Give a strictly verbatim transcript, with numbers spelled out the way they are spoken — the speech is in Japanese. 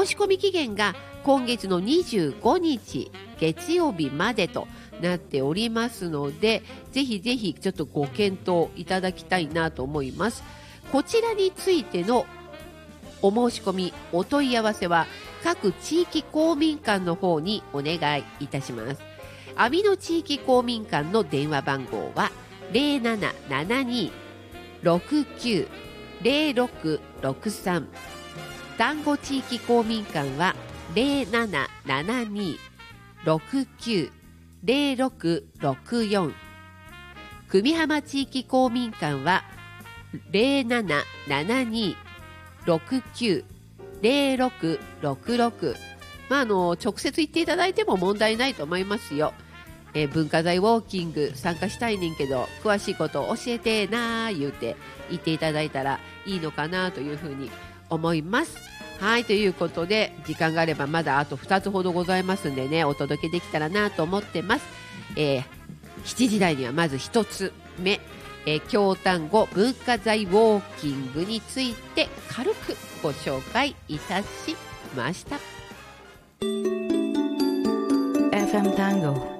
申し込み期限が今月のにじゅうごにち月曜日までとなっておりますので、ぜひぜひちょっとご検討いただきたいなと思います。こちらについてのお申し込みお問い合わせは各地域公民館の方にお願いいたします。阿美野地域公民館の電話番号は ゼロななななに ろくきゅう ゼロろくろくさん、丹後地域公民館は ゼロななななに ろくきゅう ゼロろくろくよん、久美浜地域公民館はゼロななななに ろくきゅう ゼロろくろくろく、まあ、あの直接言っていただいても問題ないと思いますよ。えー、文化財ウォーキング参加したいねんけど詳しいことを教えてなー言うて言っていただいたらいいのかなというふうに思います。はい、ということで時間があればまだあとふたつほどございますんでね、お届けできたらなと思ってます。えー、しちじ台にはまずひとつめ、えー、京丹後文化財ウォーキングについて軽くご紹介いたしました。 エフエム Tango